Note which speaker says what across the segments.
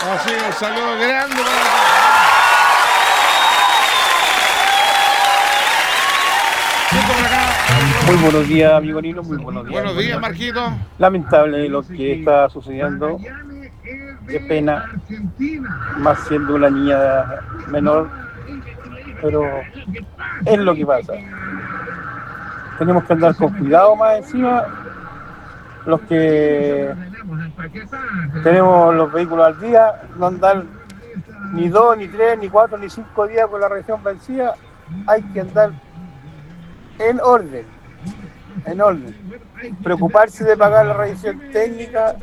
Speaker 1: Así, un saludo grande por
Speaker 2: Muy
Speaker 1: acá.
Speaker 2: buenos días, amigo Nino, muy buenos días,
Speaker 1: Buenos
Speaker 2: amigo
Speaker 1: días,
Speaker 2: Nino.
Speaker 1: Marquito.
Speaker 2: Lamentable lo que está sucediendo, qué pena, más siendo una niña menor, pero es lo que pasa. Tenemos que andar con cuidado más encima, los que tenemos los vehículos al día, no andar ni 2, ni 3, ni 4, ni 5 días con la revisión vencida, hay que andar en orden, en orden. Preocuparse de pagar la revisión técnica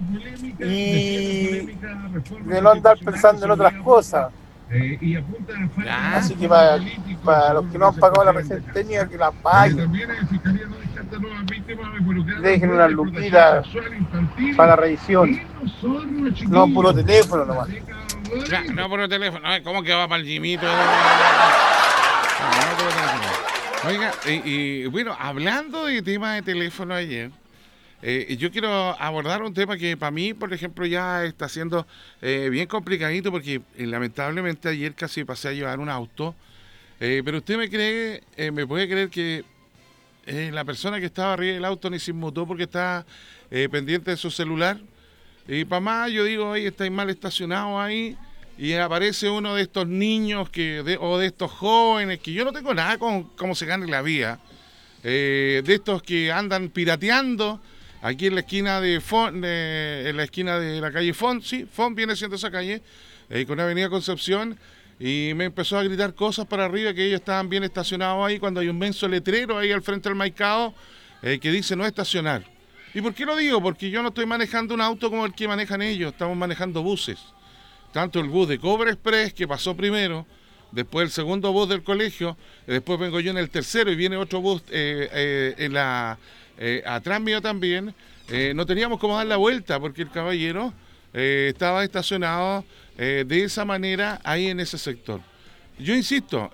Speaker 2: y de no andar pensando en otras cosas.
Speaker 1: Ya.
Speaker 2: Así que para los que no han pagado la revisión técnica, que la paguen. Dejen una luquita para la revisión, no puro teléfono nomás.
Speaker 1: Ya, no por el teléfono. Ay, ¿cómo que va para el Jimito? No, no por el teléfono. Oiga, bueno, hablando de tema de teléfono ayer, yo quiero abordar un tema que para mí, por ejemplo, ya está siendo bien complicadito porque lamentablemente ayer casi pasé a llevar un auto, pero usted me puede creer que la persona que estaba arriba del auto ni se inmutó porque estaba pendiente de su celular. Y para más, yo digo, oye, estáis mal estacionados ahí. Y aparece uno de estos niños o de estos jóvenes, que yo no tengo nada con cómo se gane la vida, de estos que andan pirateando aquí en la esquina en la esquina de la calle Font, sí, Font viene siendo esa calle, con Avenida Concepción, y me empezó a gritar cosas para arriba que ellos estaban bien estacionados ahí cuando hay un menso letrero ahí al frente del Maicao que dice no estacionar. ¿Y por qué lo digo? Porque yo no estoy manejando un auto como el que manejan ellos, estamos manejando buses. Tanto el bus de Cobra Express, que pasó primero, después el segundo bus del colegio, después vengo yo en el tercero y viene otro bus atrás mío también. No teníamos cómo dar la vuelta porque el caballero estaba estacionado de esa manera ahí en ese sector. Yo insisto,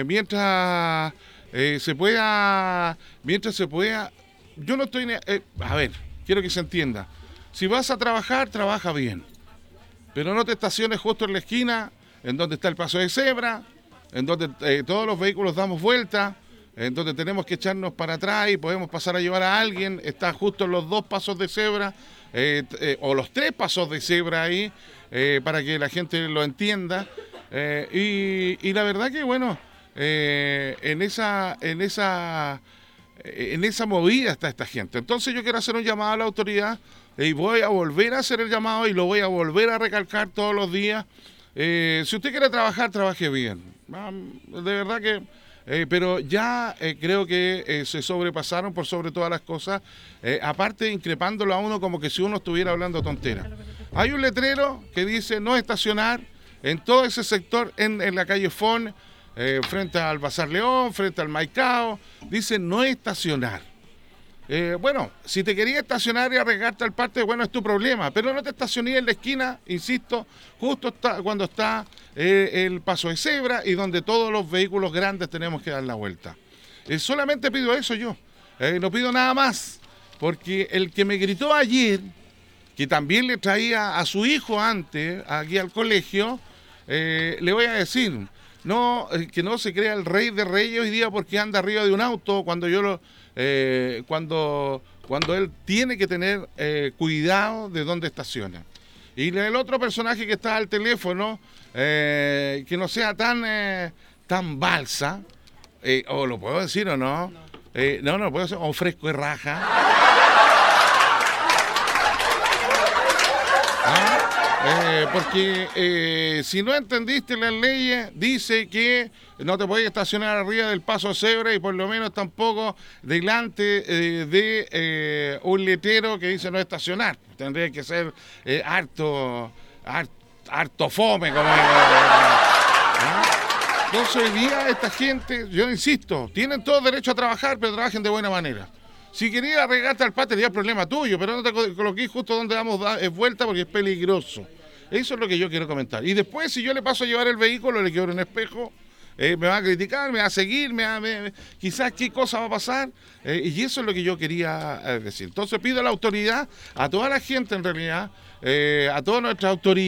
Speaker 1: mientras se pueda, yo no estoy... a ver, quiero que se entienda. Si vas a trabajar, trabaja bien. Pero no te estaciones justo en la esquina, en donde está el paso de cebra, en donde todos los vehículos damos vuelta, en donde tenemos que echarnos para atrás y podemos pasar a llevar a alguien, está justo en los dos pasos de cebra, o los tres pasos de cebra ahí, para que la gente lo entienda. Y la verdad que, bueno, en esa movida está esta gente. Entonces yo quiero hacer un llamado a la autoridad y voy a volver a hacer el llamado y lo voy a volver a recalcar todos los días. Si usted quiere trabajar, trabaje bien. De verdad que... pero ya creo que se sobrepasaron por sobre todas las cosas, aparte increpándolo a uno como que si uno estuviera hablando tontera. Hay un letrero que dice no estacionar en todo ese sector, en la calle Fon, frente al Bazar León, frente al Maicao, dice no estacionar. Bueno, si te querías estacionar y arriesgarte al parte, bueno, es tu problema, pero no te estaciones en la esquina, insisto, justo cuando está el paso de cebra y donde todos los vehículos grandes tenemos que dar la vuelta. Solamente pido eso yo, no pido nada más, porque el que me gritó ayer, que también le traía a su hijo antes, aquí al colegio, le voy a decir, no, que no se crea el rey de reyes hoy día porque anda arriba de un auto cuando cuando él tiene que tener cuidado de dónde estaciona. Y el otro personaje que está al teléfono, que no sea tan balsa, o lo puedo decir o no, no puedo decir, o fresco de raja. Porque si no entendiste las leyes, dice que no te puedes estacionar arriba del paso cebra y por lo menos tampoco delante de un letrero que dice no estacionar. Tendría que ser harto fome, como entonces hoy día esta gente, yo insisto, tienen todo derecho a trabajar, pero trabajen de buena manera. Si querías arreglarte al pate, ya es problema tuyo, pero no te coloquís justo donde damos vuelta porque es peligroso. Eso es lo que yo quiero comentar. Y después, si yo le paso a llevar el vehículo, le quiebro un espejo, me va a criticar, me va a seguir, quizás qué cosa va a pasar. Y eso es lo que yo quería decir. Entonces pido a la autoridad, a toda la gente en realidad, a todas nuestras autoridades,